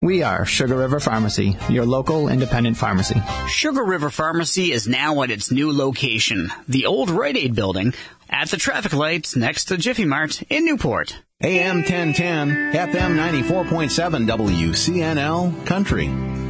We are Sugar River Pharmacy, your local independent pharmacy. Sugar River Pharmacy is now at its new location, the old Rite Aid building, at the traffic lights next to Jiffy Mart in Newport. AM 1010, FM 94.7 WCNL Country.